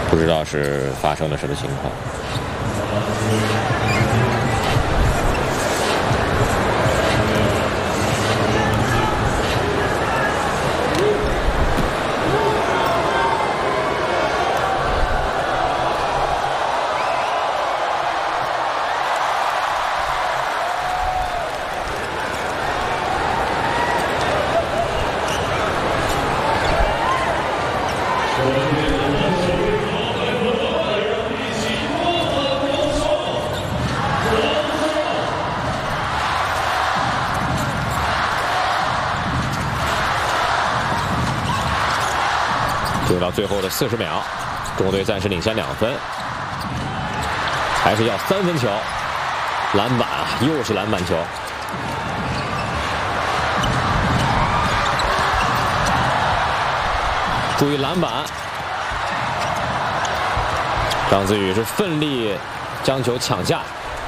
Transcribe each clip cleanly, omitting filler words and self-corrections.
不知道是发生了什么情况。进入到最后的40秒，中国队暂时领先2分，还是要3分球。篮板啊，又是篮板球。注意篮板，张子宇是奋力将球抢下。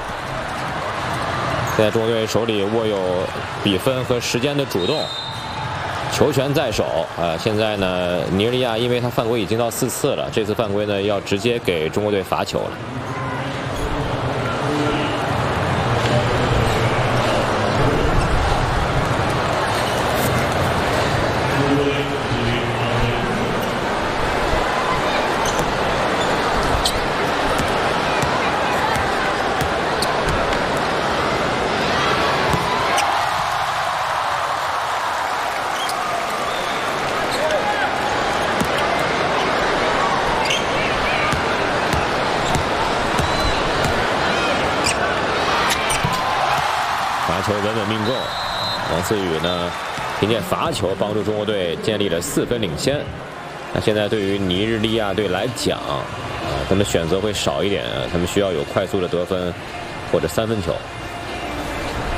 现在中国队手里握有比分和时间的主动。球权在手现在呢，尼日利亚因为他犯规已经到4次了，这次犯规呢要直接给中国队罚球了。罚球稳稳命中，王思雨呢，凭借罚球帮助中国队建立了4分领先。那现在对于尼日利亚队来讲，他们选择会少一点，他们需要有快速的得分或者3分球。